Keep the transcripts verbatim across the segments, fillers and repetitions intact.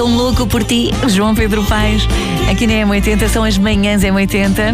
Um louco por ti, João Pedro Paes. Aqui na M oitenta são as manhãs M oitenta.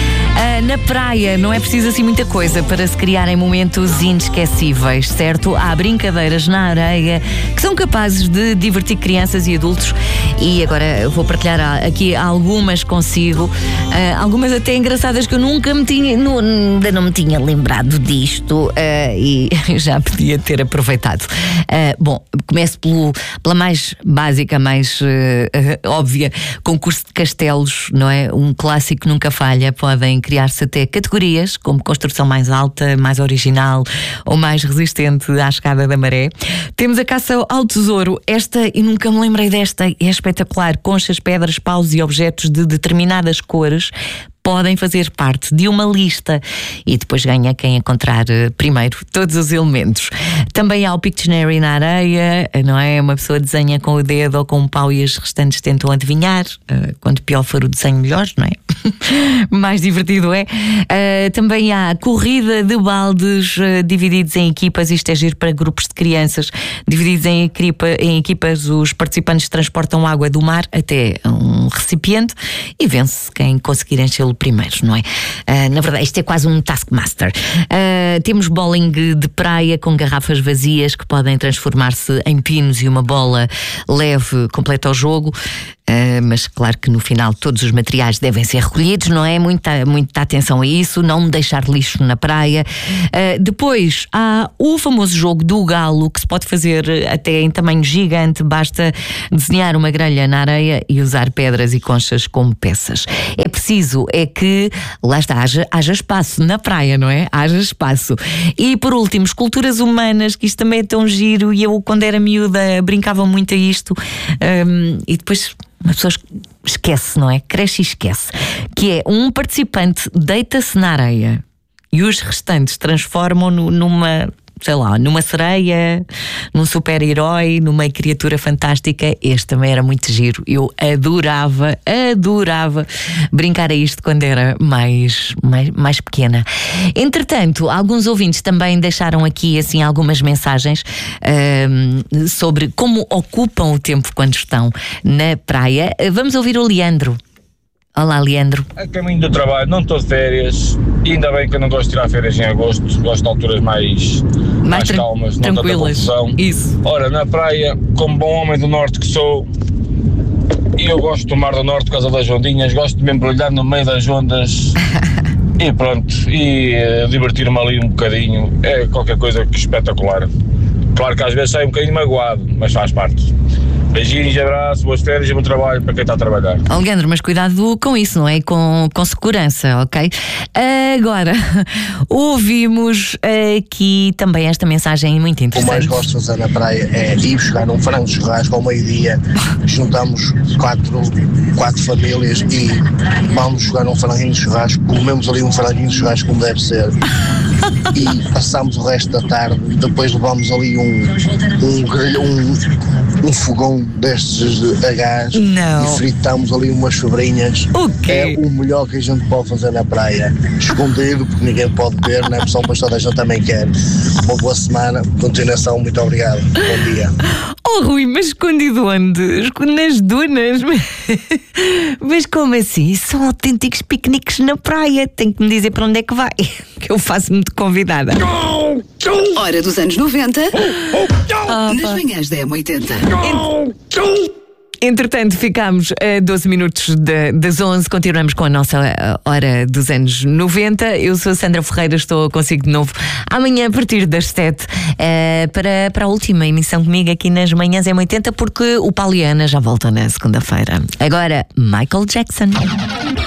Uh, na praia não é preciso assim muita coisa para se criarem momentos inesquecíveis, certo? Há brincadeiras na areia que são capazes de divertir crianças e adultos, e agora vou partilhar aqui algumas consigo, uh, algumas até engraçadas que eu nunca me tinha, não, ainda não me tinha lembrado disto, uh, e já podia ter aproveitado. Uh, bom, começo pelo, pela mais básica, mais uh, uh, óbvia, concurso de castelos, não é? Um clássico que nunca falha. Podem criar-se até categorias, como construção mais alta, mais original ou mais resistente à chegada da maré. Temos a caça ao tesouro. Esta, e nunca me lembrei desta, é espetacular. Conchas, pedras, paus e objetos de determinadas cores podem fazer parte de uma lista e depois ganha quem encontrar primeiro todos os elementos. Também há o Pictionary na areia, não é? Uma pessoa desenha com o dedo ou com um pau e as restantes tentam adivinhar. Quanto pior for o desenho, melhor, não é? Mais divertido é. Uh, também há corrida de baldes uh, divididos em equipas. Isto é giro para grupos de crianças. Divididos em, equipa, em equipas, os participantes transportam água do mar até um recipiente e vence quem conseguir enchê-lo primeiro, não é? Uh, na verdade, isto é quase um Taskmaster. Uh, temos bowling de praia com garrafas vazias que podem transformar-se em pinos e uma bola leve completa o jogo. Uh, mas claro que no final todos os materiais devem ser recolhidos, não é? Muita, muita atenção a isso, não deixar lixo na praia. Uh, depois há o famoso jogo do galo, que se pode fazer até em tamanho gigante. Basta desenhar uma grelha na areia e usar pedras e conchas como peças. É preciso é que, lá está, haja, haja espaço na praia, não é? Haja espaço. E por último, esculturas humanas, que isto também é tão giro, e eu quando era miúda brincava muito a isto, um, e depois uma pessoa esquece, não é? Cresce e esquece. Que é um participante deita-se na areia e os restantes transformam-no numa, sei lá, numa sereia, num super-herói, numa criatura fantástica. Este também era muito giro. Eu adorava, adorava brincar a isto quando era mais, mais, mais pequena. Entretanto, alguns ouvintes também deixaram aqui assim algumas mensagens um, sobre como ocupam o tempo quando estão na praia. Vamos ouvir o Leandro. Olá, Leandro. A caminho do trabalho, não estou de férias, e ainda bem que eu não gosto de tirar férias em agosto, gosto de alturas mais, mais, mais tra- calmas, não tanta confusão. Isso. Ora, na praia, como bom homem do norte que sou, e eu gosto do Mar do Norte por causa das ondinhas, gosto de me embrulhar no meio das ondas e pronto, e uh, divertir-me ali um bocadinho, é qualquer coisa que espetacular. Claro que às vezes sai um bocadinho magoado, mas faz parte. Beijinhos, abraço, boas férias e bom trabalho para quem está a trabalhar. Leandro, mas cuidado com isso, não é? Com, com segurança, ok? Agora, ouvimos aqui também esta mensagem muito interessante. O mais gosto de fazer na praia é ir buscar um frango de churrasco ao meio-dia, juntamos quatro, quatro famílias e vamos jogar um franguinho de churrasco, comemos ali um franguinho de churrasco como deve ser e passamos o resto da tarde, depois levamos ali um, um, grelho, um, um fogão destes a gás. Não. E fritamos ali umas sobrinhas. O quê? É o melhor que a gente pode fazer na praia, escondido porque ninguém pode ver, não é opção, mas toda a gente também quer. Uma boa semana, continuação, muito obrigado, bom dia. Oh Rui, mas escondido onde? Nas dunas? Mas como assim? São autênticos piqueniques na praia. Tem que me dizer para onde é que vai, que eu faço-me de convidada. Hora dos anos noventa, Ah, nas pá. manhãs da M oitenta. Entretanto, ficámos a doze minutos de, das onze. Continuamos com a nossa uh, hora dos anos noventa. Eu sou a Sandra Ferreira, estou consigo de novo amanhã a partir das sete uh, para, para a última emissão comigo aqui nas manhãs M oitenta, porque o Paulo e a Ana já voltam na segunda-feira. Agora, Michael Jackson.